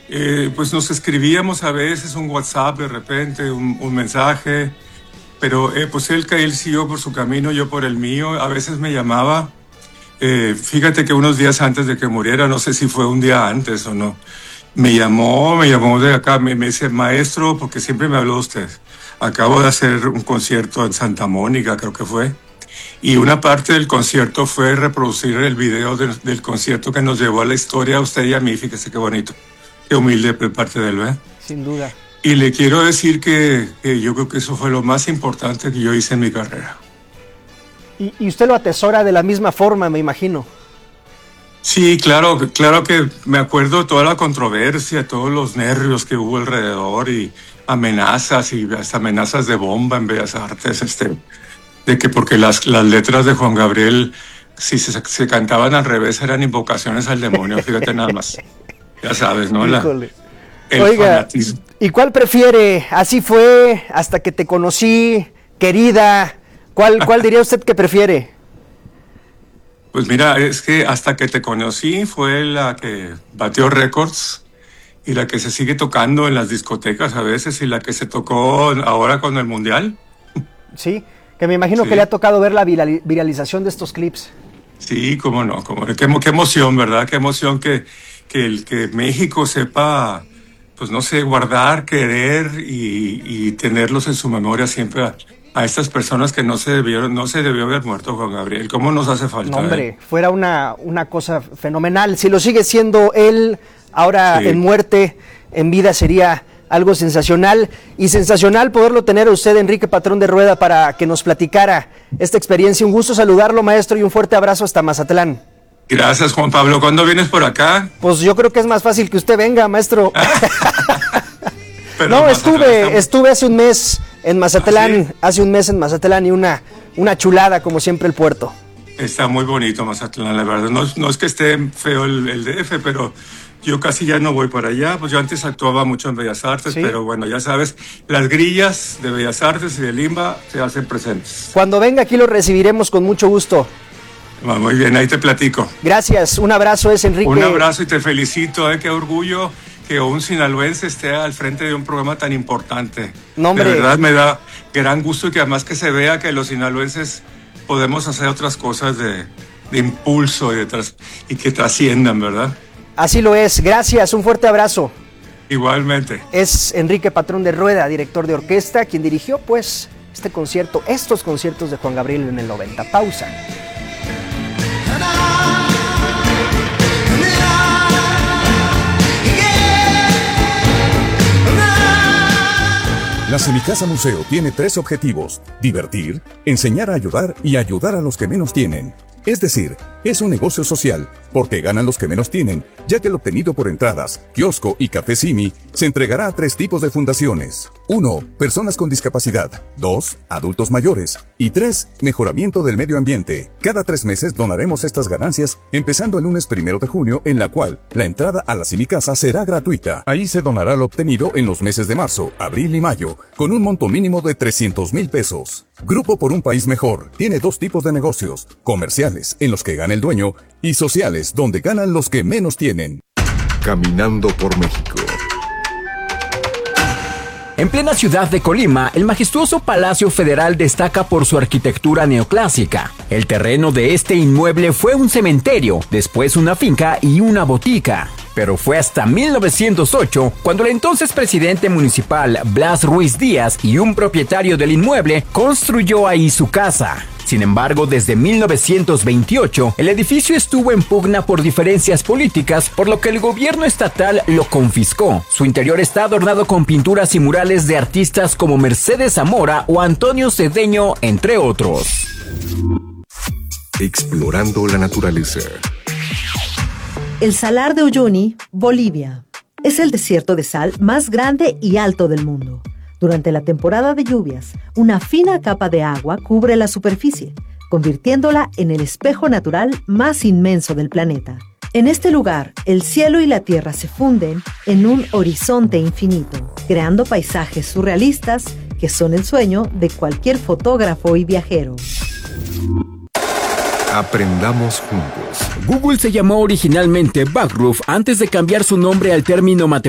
Pues nos escribíamos a veces un WhatsApp de repente, un mensaje, pero pues él siguió por su camino, yo por el mío. A veces me llamaba. Fíjate que unos días antes de que muriera, no sé si fue un día antes o no, me llamó de acá, me dice, maestro, porque siempre me habló de usted. Acabo de hacer un concierto en Santa Mónica, creo que fue. Y una parte del concierto fue reproducir el video del concierto que nos llevó a la historia, a usted y a mí. Fíjese qué bonito, qué humilde de parte de él, ¿eh? Sin duda. Y le quiero decir que yo creo que eso fue lo más importante que yo hice en mi carrera. Y usted lo atesora de la misma forma, me imagino. Sí, claro que me acuerdo de toda la controversia, todos los nervios que hubo alrededor y amenazas y hasta amenazas de bomba en Bellas Artes, de que porque las letras de Juan Gabriel, si se cantaban al revés, eran invocaciones al demonio, fíjate nada más. Ya sabes, ¿no? Oiga, fanatismo. ¿Y cuál prefiere? Así fue, hasta que te conocí, querida. ¿Cuál diría usted que prefiere? Pues mira, es que hasta que te conocí fue la que batió récords y la que se sigue tocando en las discotecas a veces y la que se tocó ahora con el Mundial. Sí, que me imagino que le ha tocado ver la viralización de estos clips. Sí, cómo no. Qué emoción, ¿verdad? Qué emoción que México sepa, pues no sé, guardar, querer y tenerlos en su memoria siempre a estas personas que no se debió haber muerto Juan Gabriel. ¿Cómo nos hace falta? No, hombre, fuera una cosa fenomenal. Si lo sigue siendo él, ahora en muerte, en vida sería algo sensacional. Y sensacional poderlo tener a usted, Enrique Patrón de Rueda, para que nos platicara esta experiencia. Un gusto saludarlo, maestro, y un fuerte abrazo hasta Mazatlán. Gracias, Juan Pablo. ¿Cuándo vienes por acá? Pues yo creo que es más fácil que usted venga, maestro. Pero no, estuve hace un mes en Mazatlán, y una chulada, como siempre, el puerto. Está muy bonito Mazatlán, la verdad. No es que esté feo el DF, pero yo casi ya no voy para allá. Pues yo antes actuaba mucho en Bellas Artes, pero bueno, ya sabes, las grillas de Bellas Artes y de Limba se hacen presentes. Cuando venga aquí lo recibiremos con mucho gusto. Muy bien, ahí te platico. Gracias, un abrazo, es Enrique. Un abrazo y te felicito, qué orgullo que un sinaloense esté al frente de un programa tan importante. No, hombre. De verdad me da gran gusto y que además que se vea que los sinaloenses podemos hacer otras cosas de impulso y que trasciendan, ¿verdad? Así lo es, gracias, un fuerte abrazo. Igualmente. Es Enrique Patrón de Rueda, director de orquesta, quien dirigió pues estos conciertos de Juan Gabriel en el 90. Pausa. La Semicasa Museo tiene 3 objetivos: divertir, enseñar a ayudar y ayudar a los que menos tienen. Es decir, es un negocio social, porque ganan los que menos tienen, ya que el obtenido por entradas, kiosco y café Simi se entregará a 3 tipos de fundaciones. 1. Personas con discapacidad. 2. Adultos mayores. Y 3. Mejoramiento del medio ambiente. Cada 3 meses donaremos estas ganancias, empezando el lunes 1 de junio, en la cual la entrada a la Semicasa será gratuita. Ahí se donará lo obtenido en los meses de marzo, abril y mayo, con un monto mínimo de 300,000 pesos. Grupo por un País Mejor tiene 2 tipos de negocios: comerciales, en los que gana el dueño, y sociales, donde ganan los que menos tienen. Caminando por México. En plena ciudad de Colima, el majestuoso Palacio Federal destaca por su arquitectura neoclásica. El terreno de este inmueble fue un cementerio, después una finca y una botica. Pero fue hasta 1908 cuando el entonces presidente municipal Blas Ruiz Díaz y un propietario del inmueble construyó ahí su casa. Sin embargo, desde 1928, el edificio estuvo en pugna por diferencias políticas, por lo que el gobierno estatal lo confiscó. Su interior está adornado con pinturas y murales de artistas como Mercedes Zamora o Antonio Cedeño, entre otros. Explorando la naturaleza. El Salar de Uyuni, Bolivia. Es el desierto de sal más grande y alto del mundo. Durante la temporada de lluvias, una fina capa de agua cubre la superficie, convirtiéndola en el espejo natural más inmenso del planeta. En este lugar, el cielo y la tierra se funden en un horizonte infinito, creando paisajes surrealistas que son el sueño de cualquier fotógrafo y viajero. Aprendamos juntos. Google se llamó originalmente Backroof antes de cambiar su nombre al término matemático